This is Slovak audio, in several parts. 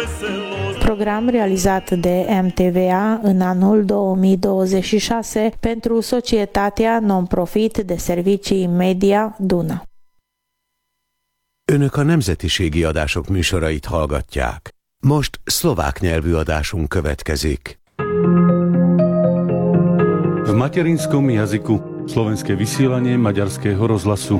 Program realizat de MTVA în anul 2026 pentru Societatea Non-Profit de Servicii Media Duna. Önök a nemzetiségi adások műsorait hallgatják. Most szlovák nyelvű adásunk következik. V materinskom jazyku slovenské vysielanie Maďarského rozhlasu.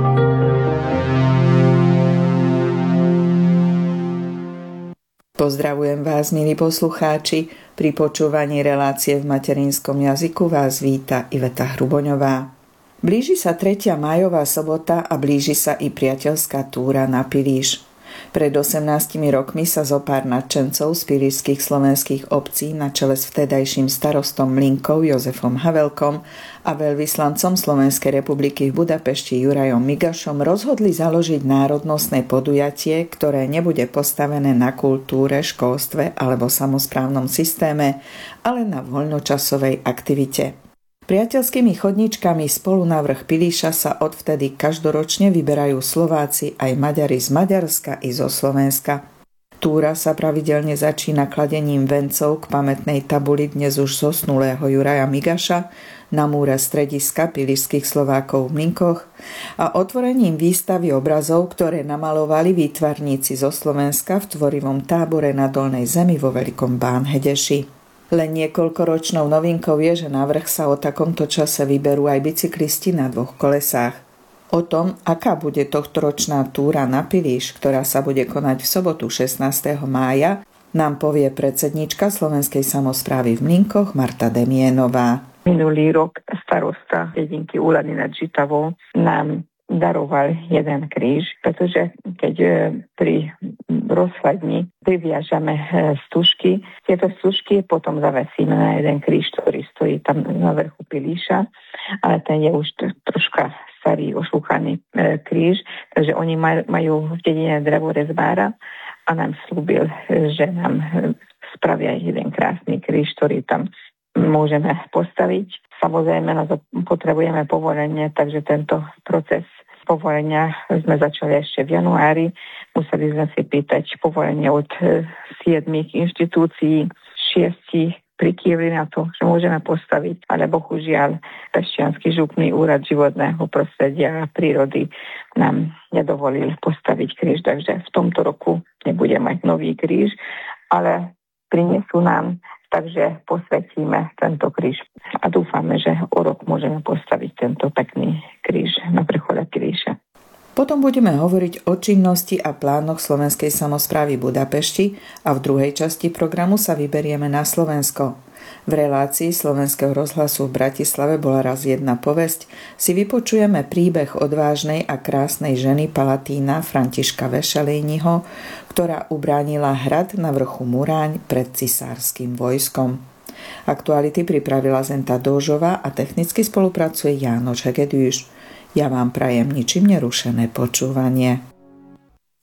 Pozdravujem vás, milí poslucháči. Pri počúvaní relácie v materinskom jazyku vás víta Iveta Hruboňová. Blíži sa 3. májová sobota a blíži sa i priateľská túra na Pilíš. Pred 18 rokmi sa zopár nadšencov z pilíšskych slovenských obcí na čele s vtedajším starostom Mlynkov Jozefom Havelkom a veľvyslancom Slovenskej republiky v Budapešti Jurajom Migašom rozhodli založiť národnostné podujatie, ktoré nebude postavené na kultúre, školstve alebo samosprávnom systéme, ale na voľnočasovej aktivite. Priateľskými chodničkami spolu na vrch Pilíša sa odvtedy každoročne vyberajú Slováci aj Maďari z Maďarska i zo Slovenska. Túra sa pravidelne začína kladením vencov k pamätnej tabuli dnes už zosnulého Juraja Migaša na múre strediska pilíšskych Slovákov v Mlynkoch a otvorením výstavy obrazov, ktoré namalovali výtvarníci zo Slovenska v tvorivom tábore na Dolnej Zemi vo Veľkom Bánhedeši. Len niekoľkoročnou novinkou je, že na vrch sa o takomto čase vyberú aj bicyklisti na 2 kolesách. O tom, aká bude tohtoročná túra na Pilíš, ktorá sa bude konať v sobotu 16. mája, nám povie predsedníčka Slovenskej samosprávy v Mlynkoch Marta Demienová. Minulý rok starosta dedinky Úlany nad Žitavou nám daroval jeden kríž, pretože keď pri rozhľadni priviažame stužky, tieto stužky potom zavesíme na jeden kríž, ktorý stojí tam na vrchu Pilíša, ale ten je už troška starý, ošúchaný kríž, takže oni majú v dedine drevorezbára a nám slúbil, že nám spravia jeden krásny kríž, ktorý tam môžeme postaviť. Samozrejme, na to potrebujeme povolenie, takže tento proces povolenia sme začali ešte v januári. Museli sme si pýtať povolenie od 7 inštitúcií, 6 prikývli na to, že môžeme postaviť, ale bohužiaľ Pešťanský župný úrad životného prostredia a prírody nám nedovolil postaviť kríž, takže v tomto roku nebude mať nový kríž, ale prinesú nám, takže posvetíme tento kríž a dúfame, že o rok môžeme postaviť tento pekný kríž na vrchole Pilíša. Potom budeme hovoriť o činnosti a plánoch Slovenskej samosprávy Budapešti a v druhej časti programu sa vyberieme na Slovensko. V relácii Slovenského rozhlasu v Bratislave bola raz jedna povesť, si vypočujeme príbeh odvážnej a krásnej ženy Palatína Františka Vešelejniho, ktorá ubránila hrad na vrchu Muráň pred cisárskym vojskom. Aktuality pripravila Zenta Dóžová a technicky spolupracuje Jánoš Hegedűs. Ja vám prajem ničím nerušené počúvanie.